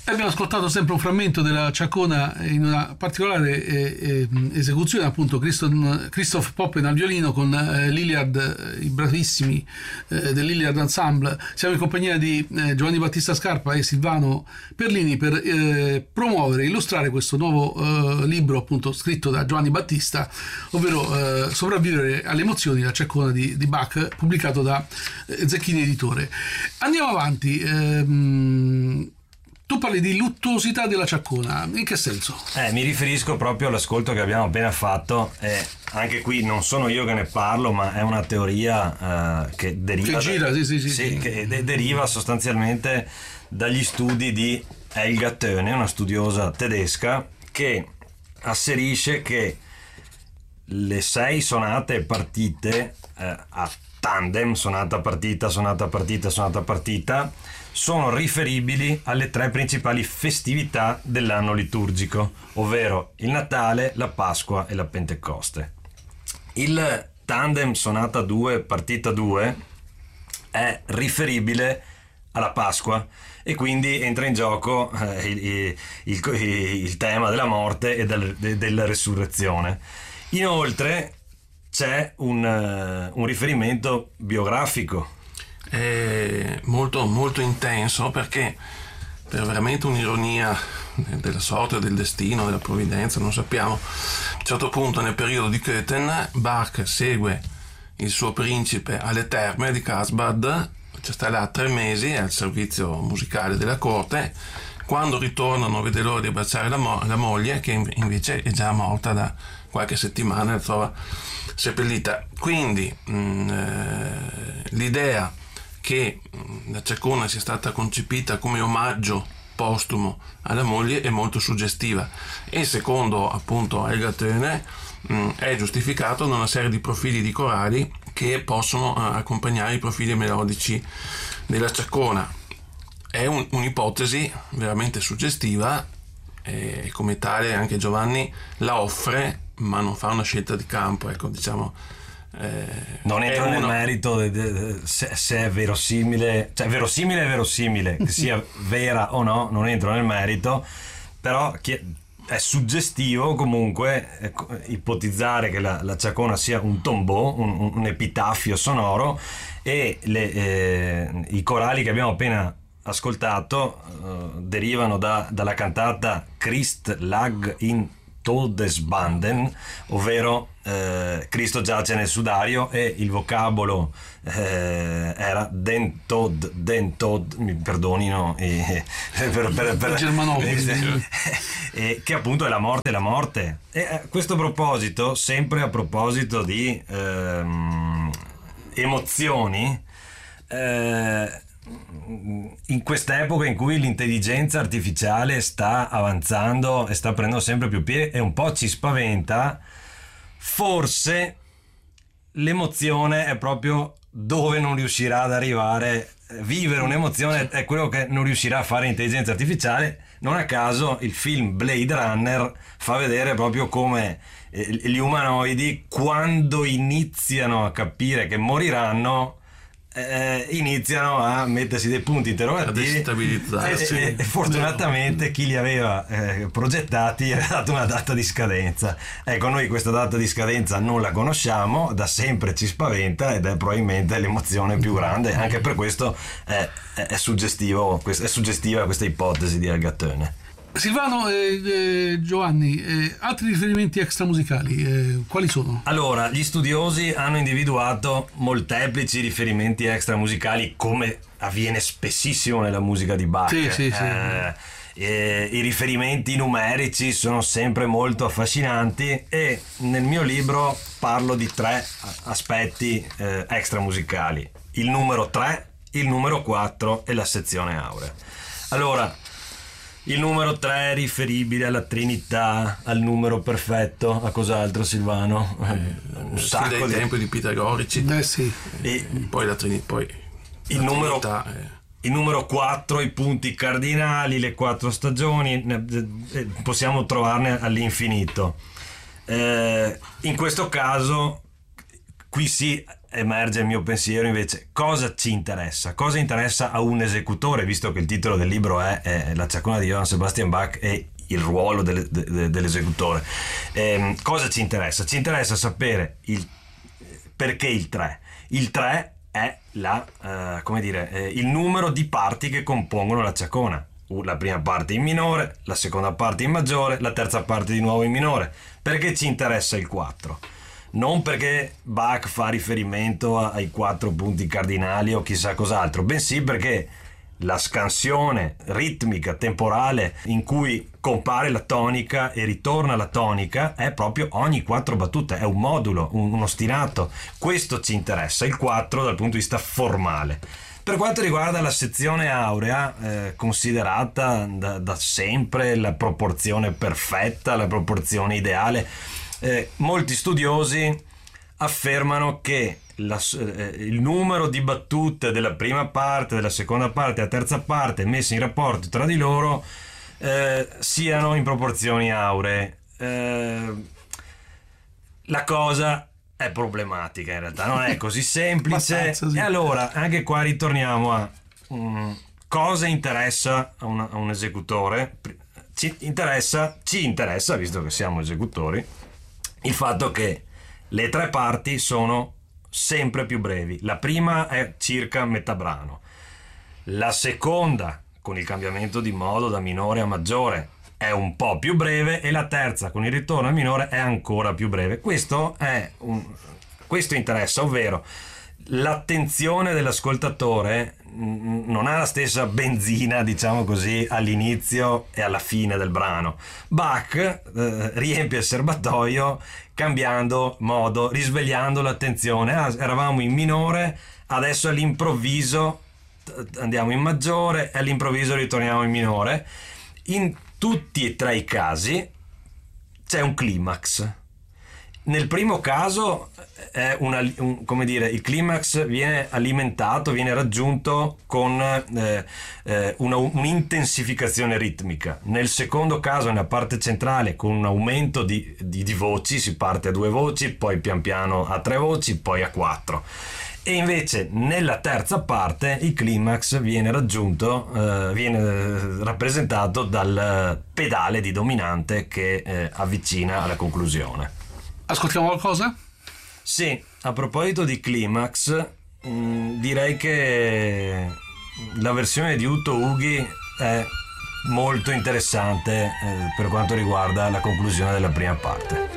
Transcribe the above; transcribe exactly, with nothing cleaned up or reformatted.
Abbiamo ascoltato sempre un frammento della Ciaccona in una particolare eh, eh, esecuzione, appunto Christon, Christoph Poppen al violino con eh, Liliard, eh, i bravissimi eh, del Liliard Ensemble. Siamo in compagnia di eh, Giovanni Battista Scarpa e Silvano Perlini per eh, promuovere e illustrare questo nuovo eh, libro, appunto scritto da Giovanni Battista, ovvero eh, Sopravvivere alle emozioni, la Ciaccona di, di Bach, pubblicato da eh, Zecchini Editore. Andiamo avanti. ehm, Tu parli di luttuosità della Ciaccona, in che senso? Eh, mi riferisco proprio all'ascolto che abbiamo appena fatto, e anche qui non sono io che ne parlo, ma è una teoria eh, che deriva che gira, da, sì, sì, sì, sì, sì. che de- deriva sostanzialmente dagli studi di Helga Töne, una studiosa tedesca, che asserisce che le sei sonate partite eh, a tandem, sonata partita, sonata partita, sonata partita, sono riferibili alle tre principali festività dell'anno liturgico, ovvero il Natale, la Pasqua e la Pentecoste. Il tandem sonata due, partita due è riferibile alla Pasqua e quindi entra in gioco eh, il, il, il tema della morte e del, de, della resurrezione. Inoltre c'è un, uh, un riferimento biografico. È molto, molto intenso, perché per veramente un'ironia della sorte, del destino, della provvidenza, non sappiamo, a un certo punto nel periodo di Köthen Bach segue il suo principe alle terme di Karlsbad, ci sta là tre mesi, è al servizio musicale della corte. Quando ritorna non vede l'ora di abbracciare la, mo- la moglie, che invece è già morta da qualche settimana, la trova seppellita. Quindi mh, eh, l'idea che la Ciaccona sia stata concepita come omaggio postumo alla moglie è molto suggestiva, e secondo appunto Helga Töne mh, è giustificato da una serie di profili di corali che possono uh, accompagnare i profili melodici della Ciaccona. È un, un'ipotesi veramente suggestiva, e come tale anche Giovanni la offre, ma non fa una scelta di campo, ecco, diciamo. Eh, non entro nel uno... merito de, de, de, se, se è verosimile, cioè verosimile è verosimile, che sia vera o no, non entro nel merito, però è suggestivo comunque eh, ipotizzare che la, la Ciaccona sia un tombeau, un, un epitafio sonoro, e le, eh, i corali che abbiamo appena ascoltato eh, derivano da, dalla cantata Christ lag in Todesbanden, ovvero eh, Cristo giace nel sudario, e il vocabolo eh, era den Tod, den Tod, mi perdonino eh, per, per, per, eh, eh, che appunto è la morte, la morte. E a questo proposito, sempre a proposito di ehm, emozioni, eh, in quest'epoca in cui l'intelligenza artificiale sta avanzando e sta prendendo sempre più piede e un po' ci spaventa, forse l'emozione è proprio dove non riuscirà ad arrivare. Vivere un'emozione è quello che non riuscirà a fare l'intelligenza artificiale. Non a caso il film Blade Runner fa vedere proprio come eh, gli umanoidi, quando iniziano a capire che moriranno, Eh, iniziano a mettersi dei punti interrogativi, e, sì. e, e fortunatamente chi li aveva eh, progettati aveva dato una data di scadenza. Ecco, noi questa data di scadenza non la conosciamo, da sempre ci spaventa, ed è probabilmente l'emozione più grande. Anche per questo è, è, è suggestivo è suggestiva questa ipotesi di Helga Töne. Silvano e eh, Giovanni, eh, altri riferimenti extramusicali, eh, quali sono? Allora, gli studiosi hanno individuato molteplici riferimenti extramusicali, come avviene spessissimo nella musica di Bach. Sì, sì, sì. Eh, eh, i riferimenti numerici sono sempre molto affascinanti, e nel mio libro parlo di tre aspetti eh, extramusicali: il numero tre, il numero quattro e la sezione aurea. Allora, il numero tre è riferibile alla Trinità, al numero perfetto. A cos'altro, Silvano? Eh, un sacco dai di tempi di pitagorici. Beh, sì. E poi la Trinità, poi il la numero Trinità, eh. il numero quattro, i punti cardinali, le quattro stagioni, possiamo trovarne all'infinito. Eh, in questo caso qui sì emerge il mio pensiero invece: cosa ci interessa? Cosa interessa a un esecutore, visto che il titolo del libro è, è La Ciacona di Johann Sebastian Bach e il ruolo del, de, dell'esecutore. Eh, cosa ci interessa? Ci interessa sapere il, perché il tre. Il tre è la, eh, come dire, eh, il numero di parti che compongono la ciacona. La prima parte in minore, la seconda parte in maggiore, la terza parte di nuovo in minore. Perché ci interessa il quattro? Non perché Bach fa riferimento ai quattro punti cardinali o chissà cos'altro, bensì perché la scansione ritmica, temporale, in cui compare la tonica e ritorna la tonica, è proprio ogni quattro battute, è un modulo, un, uno ostinato. Questo ci interessa, il quattro dal punto di vista formale. Per quanto riguarda la sezione aurea, eh, considerata da, da sempre la proporzione perfetta, la proporzione ideale, eh, molti studiosi affermano che la, eh, il numero di battute della prima parte, della seconda parte e della terza parte messe in rapporto tra di loro eh, siano in proporzioni auree. Eh, la cosa è problematica, in realtà non è così semplice. Sì. E allora anche qua ritorniamo a um, cosa interessa a, una, a un esecutore. Ci interessa, ci interessa, visto che siamo esecutori, il fatto che le tre parti sono sempre più brevi. La prima è circa metà brano, la seconda, con il cambiamento di modo da minore a maggiore, è un po' più breve, e la terza, con il ritorno al minore, è ancora più breve. Questo è un, questo interessa, ovvero l'attenzione dell'ascoltatore non ha la stessa benzina, diciamo così, all'inizio e alla fine del brano. Bach eh, riempie il serbatoio cambiando modo, risvegliando l'attenzione. Ah, eravamo in minore, adesso all'improvviso andiamo in maggiore e all'improvviso ritorniamo in minore. In tutti e tre i casi c'è un climax. Nel primo caso è una, un, come dire, il climax viene alimentato, viene raggiunto con eh, eh, una, un'intensificazione ritmica. Nel secondo caso, nella parte centrale, con un aumento di, di, di voci, si parte a due voci, poi pian piano a tre voci, poi a quattro. E invece nella terza parte il climax viene raggiunto, eh, viene rappresentato dal pedale di dominante che eh, avvicina alla conclusione. Ascoltiamo qualcosa? Sì, a proposito di climax, mh, direi che la versione di Uto Ughi è molto interessante eh, per quanto riguarda la conclusione della prima parte.